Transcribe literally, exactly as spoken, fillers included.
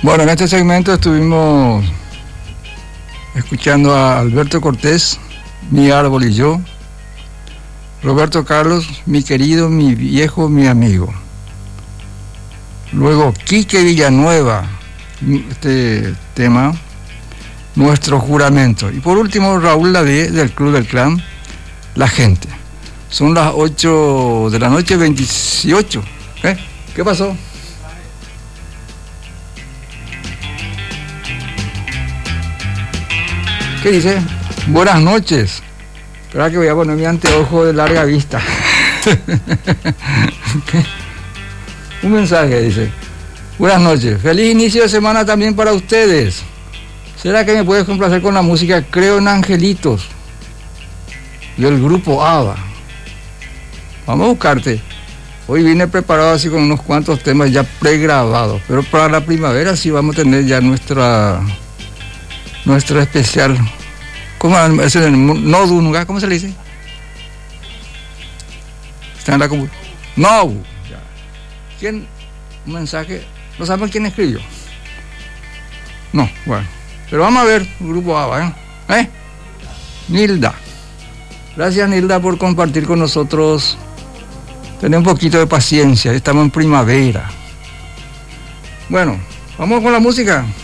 Bueno, en este segmento estuvimos escuchando a Alberto Cortés, Mi Árbol y Yo, Roberto Carlos, Mi Querido, Mi Viejo, Mi Amigo. Luego Quique Villanueva, este tema, Nuestro Juramento. Y por último Raúl Lavie del Club del Clan, La Gente. Son las ocho de la noche, veintiocho. ¿Eh? ¿Qué pasó? ¿Qué dice? Buenas noches. Espera que voy a poner mi anteojo de larga vista. Un mensaje dice: buenas noches, feliz inicio de semana también para ustedes. ¿Será que me puedes complacer con la música Creo en Angelitos del grupo ABBA? Vamos a buscarte. Hoy vine preparado así con unos cuantos temas ya pregrabados, pero para la primavera sí vamos a tener ya nuestra nuestro especial. ¿Cómo es el Nodu? ¿Cómo se le dice? Está en la computadora. No. ¿Quién? Un mensaje. ¿No saben quién escribió? No, bueno. Pero vamos a ver el grupo ABBA, ¿eh? ¿Eh? Nilda. Gracias, Nilda, por compartir con nosotros. Tener un poquito de paciencia. Estamos en primavera. Bueno, vamos con la música.